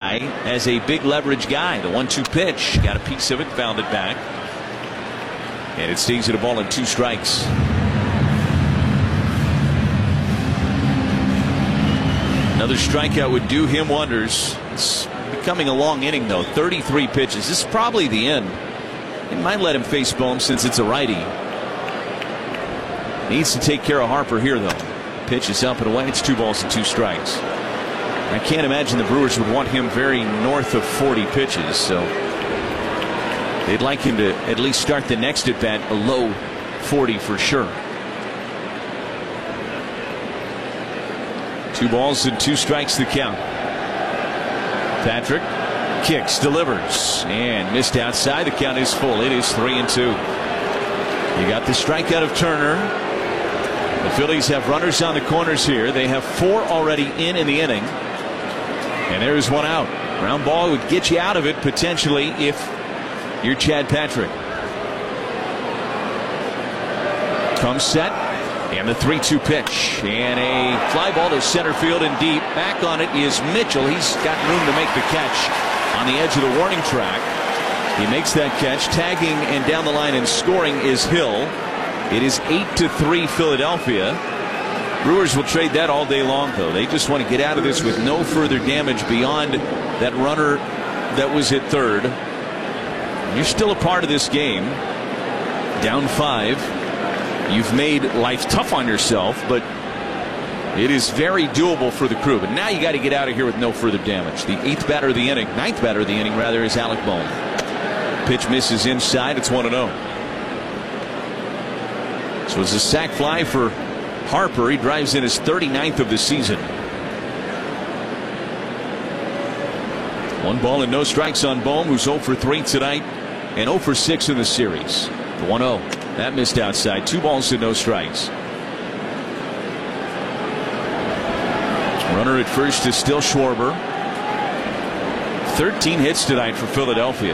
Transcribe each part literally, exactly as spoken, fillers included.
guy as a big leverage guy. The one two pitch, got a piece of it, found it back. And it stays at a ball and two strikes. Another strikeout would do him wonders. It's becoming a long inning, though. thirty-three pitches. This is probably the end. It might let him face Bohm since it's a righty. Needs to take care of Harper here, though. Pitch is up and away. It's two balls and two strikes. I can't imagine the Brewers would want him very north of forty pitches, so they'd like him to at least start the next at bat below forty for sure. Two balls and two strikes the count. Patrick kicks, delivers, and missed outside. The count is full. It is three and two. You got the strikeout of Turner. The Phillies have runners on the corners here. They have four already in in the inning. And there's one out. Ground ball would get you out of it potentially if you're Chad Patrick. Comes set. And the three two pitch. And a fly ball to center field and deep. Back on it is Mitchell. He's got room to make the catch on the edge of the warning track. He makes that catch. Tagging and down the line and scoring is Hill. It is eight to three Philadelphia. Brewers will trade that all day long, though. They just want to get out of this with no further damage beyond that runner that was at third. You're still a part of this game. Down five. You've made life tough on yourself, but it is very doable for the Crew. But now you got to get out of here with no further damage. The eighth batter of the inning, ninth batter of the inning, rather, is Alec Bohm. Pitch misses inside. It's one and oh. So it's a sac fly for Harper. He drives in his thirty-ninth of the season. One ball and no strikes on Bohm, who's oh for three tonight and oh for six in the series. The one oh. That missed outside. Two balls and no strikes. Runner at first is still Schwarber. thirteen hits tonight for Philadelphia.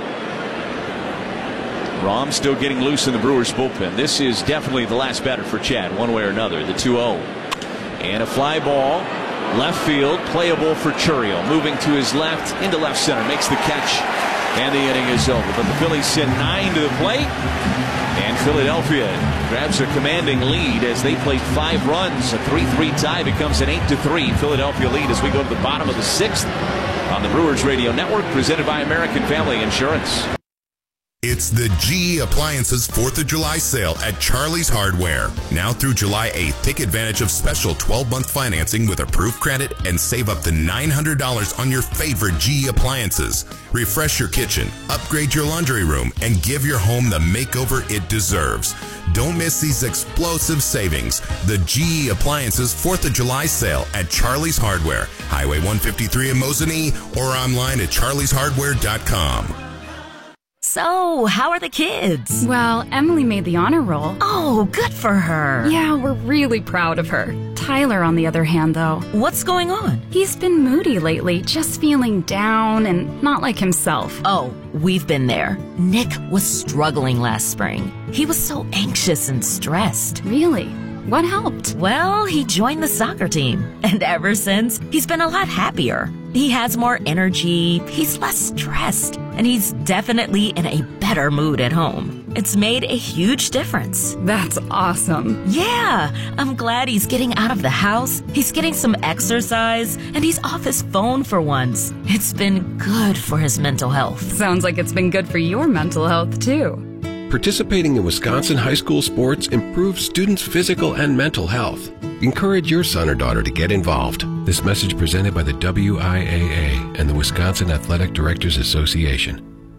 Rahm still getting loose in the Brewers bullpen. This is definitely the last batter for Chad, one way or another. The two oh. And a fly ball. Left field. Playable for Churiel. Moving to his left into left center. Makes the catch. And the inning is over. But the Phillies send nine to the plate. And Philadelphia grabs a commanding lead as they played five runs. A three three tie becomes an eight to three Philadelphia lead as we go to the bottom of the sixth on the Brewers Radio Network, presented by American Family Insurance. It's the G E Appliances fourth of July sale at Charlie's Hardware. Now through July eighth, take advantage of special twelve-month financing with approved credit and save up to nine hundred dollars on your favorite G E appliances. Refresh your kitchen, upgrade your laundry room, and give your home the makeover it deserves. Don't miss these explosive savings. The G E Appliances fourth of July sale at Charlie's Hardware, Highway one fifty-three in Mosinee, or online at charlies hardware dot com. So, how are the kids? Well, Emily made the honor roll. Oh, good for her. Yeah, we're really proud of her. Tyler, on the other hand, though. What's going on? He's been moody lately, just feeling down and not like himself. Oh, we've been there. Nick was struggling last spring. He was so anxious and stressed. Really? What helped? Well, he joined the soccer team. And ever since, he's been a lot happier. He has more energy, he's less stressed, and he's definitely in a better mood at home. It's made a huge difference. That's awesome. Yeah, I'm glad he's getting out of the house, he's getting some exercise, and he's off his phone for once. It's been good for his mental health. Sounds like it's been good for your mental health, too. Participating in Wisconsin high school sports improves students' physical and mental health. Encourage your son or daughter to get involved. This message presented by the W I A A and the Wisconsin Athletic Directors Association.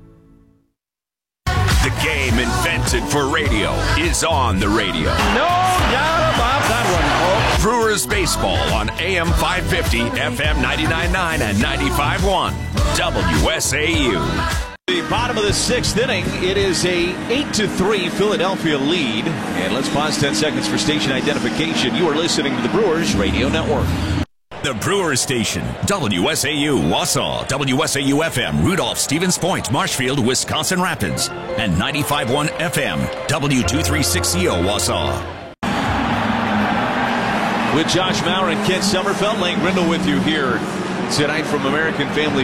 The game invented for radio is on the radio. No doubt about that one, folks. Brewers baseball on A M five fifty, F M ninety-nine point nine, and ninety-five point one. W S A U. The bottom of the sixth inning, it is a eight to three Philadelphia lead. And let's pause ten seconds for station identification. You are listening to the Brewers Radio Network. The Brewers Station, W S A U, Wausau, W S A U F M, Rudolph, Stevens Point, Marshfield, Wisconsin Rapids, and ninety-five point one F M, W two thirty-six C O, Wausau. With Josh Maurer and Ken Sommerfeld, Lane Grindle with you here tonight from American Family